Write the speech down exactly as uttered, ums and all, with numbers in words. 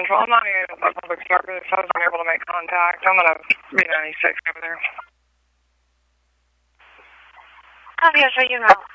Central. I'm not even a public service, so I was unable to make contact. I'm gonna be ninety-six over there. Copy, I'll show you now.